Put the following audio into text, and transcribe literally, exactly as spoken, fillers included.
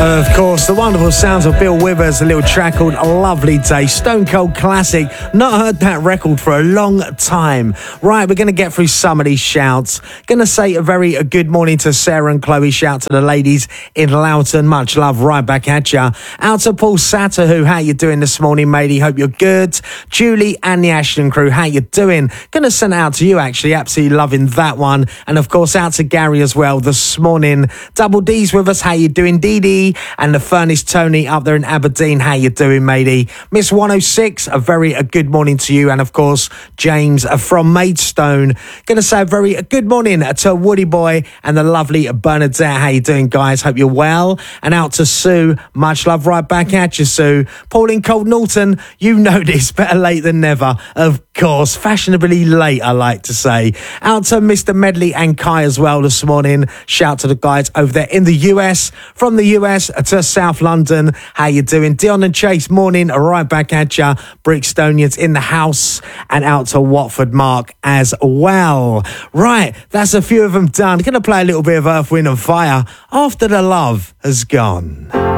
Of course, the wonderful sounds of Bill Withers, a little track called A Lovely Day, Stone Cold classic. Not heard that record for a long time. Right, we're going to get through some of these shouts. Going to say a very a good morning to Sarah and Chloe. Shout to the ladies in Loughton. Much love right back at ya. Out to Paul Satterwho. How you doing this morning, matey? Hope you're good. Julie and the Ashton crew. How you doing? Going to send it out to you, actually. Absolutely loving that one. And of course, out to Gary as well this morning. Double D's with us. How you doing, Dee Dee? And the Furnace Tony up there in Aberdeen. How you doing, matey? Miss one oh six, a very a good morning to you. And of course, James uh, from Maidstone. Going to say a very a good morning to Woody Boy and the lovely Bernadette. How you doing, guys? Hope you're well. And out to Sue. Much love right back at you, Sue. Pauline Cold Norton, you know this. Better late than never. Of course, fashionably late, I like to say. Out to Mister Medley and Kai as well this morning. Shout to the guys over there in the U S. From the U S to South London. How you doing? Dion and Chase, morning. Right back at ya. Brixtonians in the house. And out to Watford Mark as well. Right, that's a few of them done. Gonna play a little bit of Earth, Wind and Fire after the love has gone.